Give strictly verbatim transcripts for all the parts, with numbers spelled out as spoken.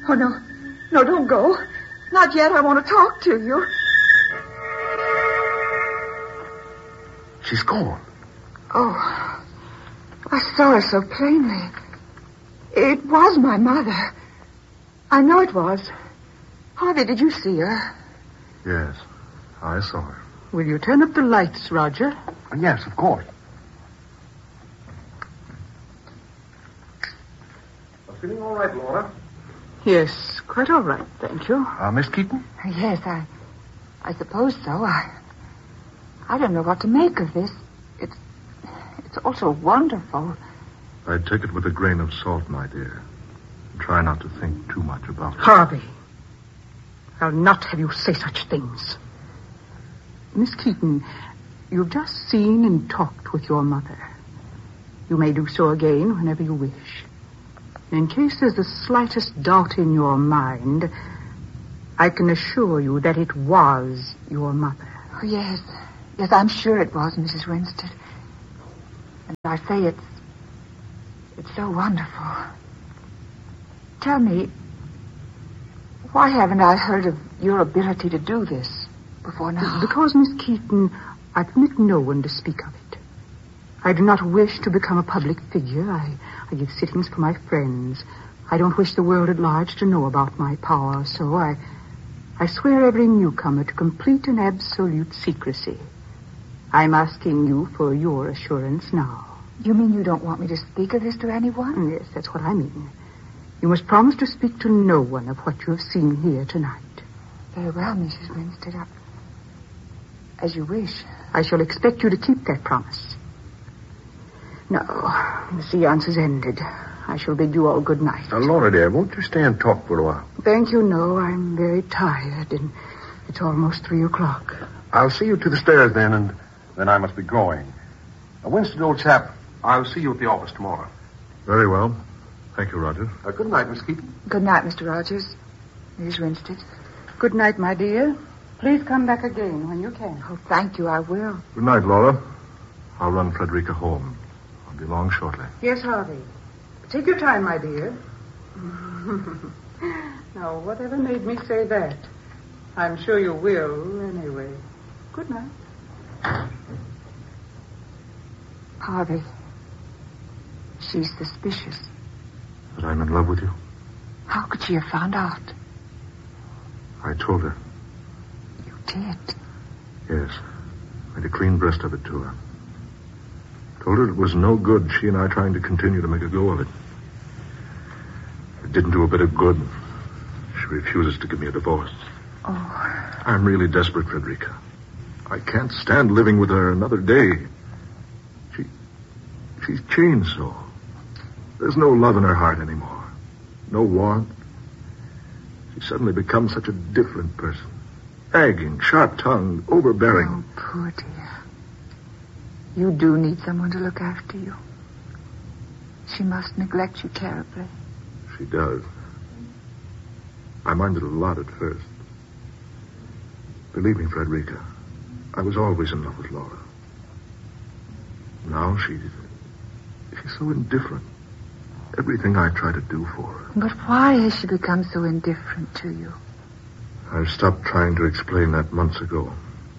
Oh, no. No, don't go. Not yet. I want to talk to you. She's gone. Oh, I saw her so plainly. It was my mother. I know it was. Harvey, did you see her? Yes, I saw her. Will you turn up the lights, Roger? Yes, of course. Feeling all right, Laura? Yes, quite all right, thank you. Uh, Miss Keaton? Yes, I... I suppose so. I... I don't know what to make of this. It's... It's all so wonderful. I'd take it with a grain of salt, my dear. And try not to think too much about it. Harvey, I'll not have you say such things. Miss Keaton, you've just seen and talked with your mother. You may do so again whenever you wish. In case there's the slightest doubt in your mind, I can assure you that it was your mother. Oh, yes. Yes, I'm sure it was, Missus Winstead. And I say it's... It's so wonderful. Tell me, why haven't I heard of your ability to do this before now? Because, Miss Keaton, I permit no one to speak of it. I do not wish to become a public figure. I, I give sittings for my friends. I don't wish the world at large to know about my power, so I, I swear every newcomer to complete and absolute secrecy. I'm asking you for your assurance now. You mean you don't want me to speak of this to anyone? Yes, that's what I mean. You must promise to speak to no one of what you have seen here tonight. Very well, Missus Winstead. As you wish. I shall expect you to keep that promise. Now, the seance is ended. I shall bid you all good night. Now, Laura, dear, won't you stay and talk for a while? Thank you, no. I'm very tired, and it's almost three o'clock. I'll see you to the stairs then, and then I must be going. Uh, Winston, old chap, I'll see you at the office tomorrow. Very well. Thank you, Roger. Uh, good night, Miss Keaton. Good night, Mister Rogers. Missus Winstead. Good night, my dear. Please come back again when you can. Oh, thank you, I will. Good night, Laura. I'll run Frederica home. I'll be along shortly. Yes, Harvey. Take your time, my dear. Now, whatever made me say that? I'm sure you will, anyway. Good night. Harvey, she's suspicious. That I'm in love with you? How could she have found out? I told her. You did? Yes. Made a clean breast of it to her. Told her it was no good, she and I trying to continue to make a go of it. It didn't do a bit of good. She refuses to give me a divorce. Oh. I'm really desperate, Frederica. I can't stand living with her another day. She... She's changed so. There's no love in her heart anymore. No warmth. She suddenly becomes such a different person. Nagging, sharp-tongued, overbearing. Oh, poor dear. You do need someone to look after you. She must neglect you terribly. She does. I minded a lot at first. Believe me, Frederica, I was always in love with Laura. Now she's... She's so indifferent. Everything I try to do for her. But why has she become so indifferent to you? I've stopped trying to explain that months ago.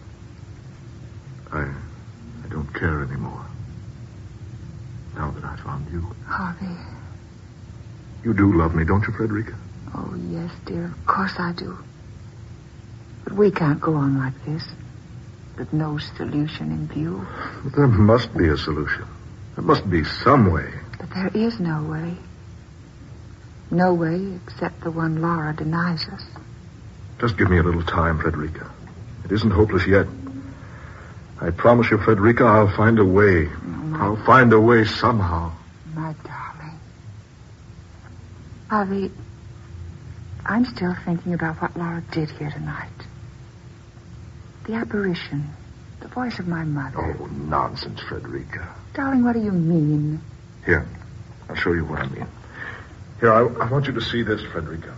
I... I don't care anymore. Now that I found you. Harvey. You do love me, don't you, Frederica? Oh, yes, dear. Of course I do. But we can't go on like this. With no solution in view. But there must be a solution. There must be some way. But there is no way. No way except the one Laura denies us. Just give me a little time, Frederica. It isn't hopeless yet. I promise you, Frederica, I'll find a way. My... I'll find a way somehow. My darling. Harvey, I'm still thinking about what Laura did here tonight. The apparition. The voice of my mother. Oh, nonsense, Frederica. Darling, what do you mean? Here, I'll show you what I mean. Here, I, I want you to see this, Frederica.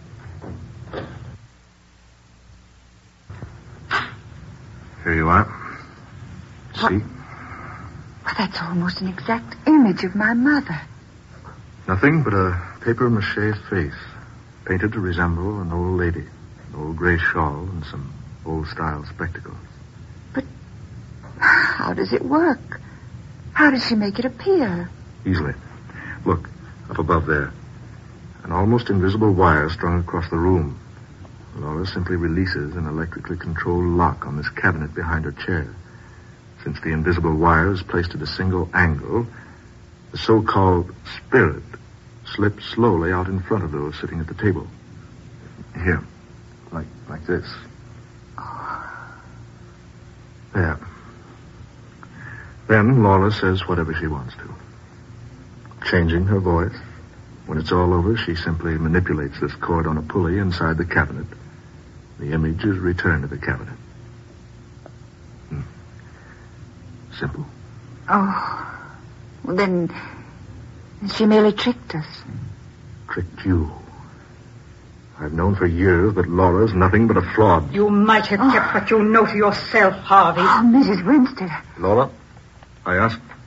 Here you are. What? See? Well, that's almost an exact image of my mother. Nothing but a papier-mâché face. painted to resemble an old lady, an old gray shawl and some old-style spectacles. But how does it work? How does she make it appear? Easily. Look, up above there. An almost invisible wire strung across the room. Laura simply releases an electrically controlled lock on this cabinet behind her chair. Since the invisible wire is placed at a single angle, the so-called spirit slips slowly out in front of those sitting at the table. Here. Like like this. There. Then Laura says whatever she wants to. Changing her voice. When it's all over, she simply manipulates this cord on a pulley inside the cabinet. The image is returned to the cabinet. Hmm. Simple. Oh. Well, then she merely tricked us. Tricked you. I've known for years that Laura's nothing but a fraud. You might have Oh. kept what you know to yourself, Harvey. Oh, Missus Winstead. Laura, I asked